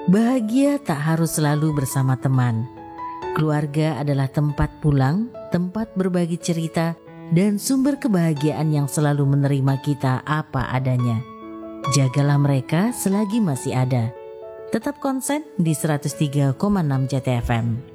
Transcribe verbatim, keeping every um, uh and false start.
Bahagia tak harus selalu bersama teman. Keluarga adalah tempat pulang, tempat berbagi cerita, dan sumber kebahagiaan yang selalu menerima kita apa adanya. Jagalah mereka selagi masih ada. Tetap konsen di seratus tiga koma enam J T F M.